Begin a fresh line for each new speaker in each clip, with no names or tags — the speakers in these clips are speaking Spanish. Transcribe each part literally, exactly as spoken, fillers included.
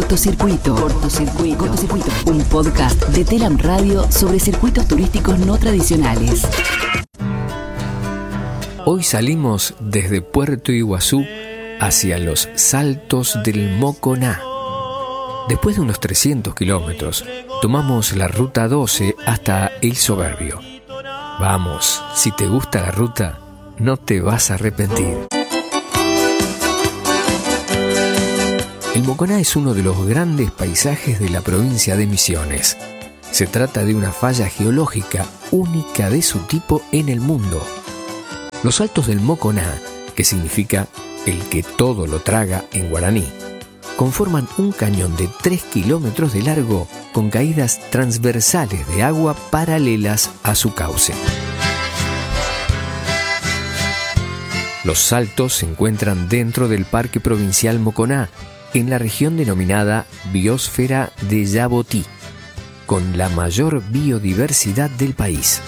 Cortocircuito. Cortocircuito. Cortocircuito. Un podcast de Telam Radio sobre circuitos turísticos no tradicionales.
Hoy salimos desde Puerto Iguazú hacia los Saltos del Moconá. Después de unos trescientos kilómetros, tomamos la ruta doce hasta El Soberbio. Vamos, si te gusta la ruta, no te vas a arrepentir. El Moconá es uno de los grandes paisajes de la provincia de Misiones. Se trata de una falla geológica única de su tipo en el mundo. Los Saltos del Moconá, que significa el que todo lo traga en guaraní, conforman un cañón de tres kilómetros de largo con caídas transversales de agua paralelas a su cauce. Los Saltos se encuentran dentro del Parque Provincial Moconá, en la región denominada Biosfera de Yabotí, con la mayor biodiversidad del país.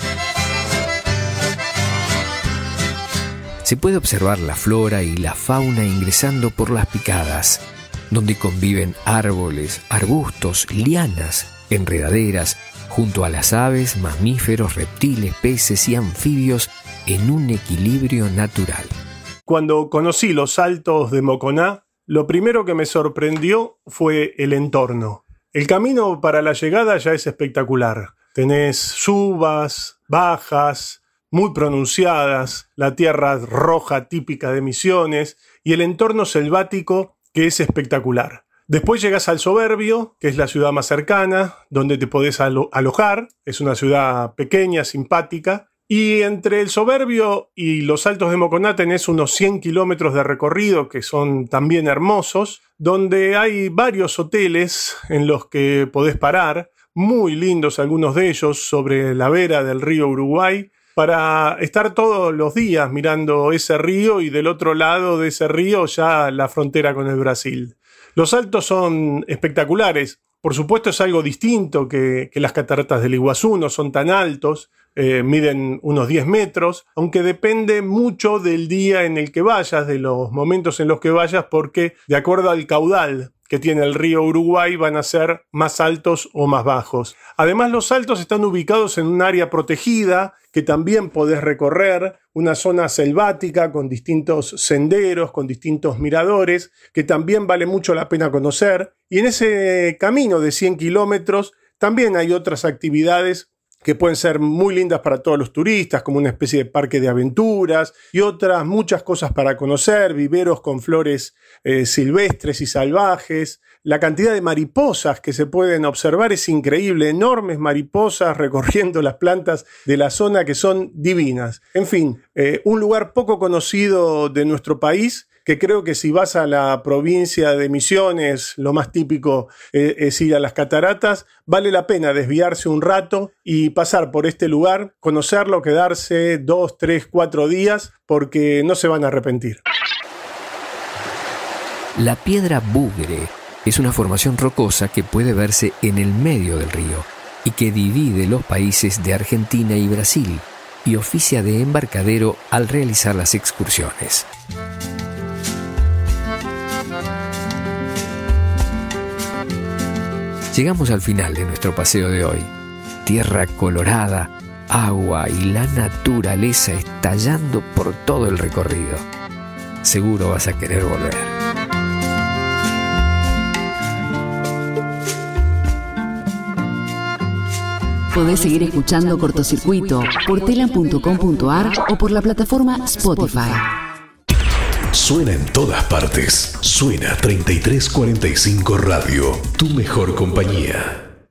Se puede observar la flora y la fauna ingresando por las picadas, donde conviven árboles, arbustos, lianas, enredaderas, junto a las aves, mamíferos, reptiles, peces y anfibios en un equilibrio natural.
Cuando conocí los Saltos de Moconá, lo primero que me sorprendió fue el entorno. El camino para la llegada ya es espectacular. Tenés subas, bajas, muy pronunciadas, la tierra roja típica de Misiones y el entorno selvático que es espectacular. Después llegás al Soberbio, que es la ciudad más cercana, donde te podés alo- alojar. Es una ciudad pequeña, simpática. Y entre el Soberbio y los Saltos de Moconá tenés unos cien kilómetros de recorrido que son también hermosos, donde hay varios hoteles en los que podés parar, muy lindos algunos de ellos, sobre la vera del río Uruguay, para estar todos los días mirando ese río y del otro lado de ese río ya la frontera con el Brasil. Los Saltos son espectaculares. Por supuesto es algo distinto que, que las cataratas del Iguazú, no son tan altos, eh, miden unos diez metros, aunque depende mucho del día en el que vayas, de los momentos en los que vayas, porque de acuerdo al caudal que tiene el río Uruguay van a ser más altos o más bajos. Además, los Saltos están ubicados en un área protegida que también podés recorrer, una zona selvática con distintos senderos, con distintos miradores, que también vale mucho la pena conocer. Y en ese camino de cien kilómetros también hay otras actividades que pueden ser muy lindas para todos los turistas, como una especie de parque de aventuras y otras muchas cosas para conocer, viveros con flores eh, silvestres y salvajes. La cantidad de mariposas que se pueden observar es increíble, enormes mariposas recorriendo las plantas de la zona que son divinas. En fin, eh, un lugar poco conocido de nuestro país, que creo que si vas a la provincia de Misiones, lo más típico eh, es ir a las cataratas, vale la pena desviarse un rato y pasar por este lugar, conocerlo, quedarse dos, tres, cuatro días, porque no se van a arrepentir.
La piedra Bugre es una formación rocosa que puede verse en el medio del río y que divide los países de Argentina y Brasil y oficia de embarcadero al realizar las excursiones. Llegamos al final de nuestro paseo de hoy. Tierra colorada, agua y la naturaleza estallando por todo el recorrido. Seguro vas a querer volver.
Podés seguir escuchando Cortocircuito por telam punto com punto ar o por la plataforma Spotify.
Suena en todas partes. Suena treinta y tres cuarenta y cinco Radio, tu mejor compañía.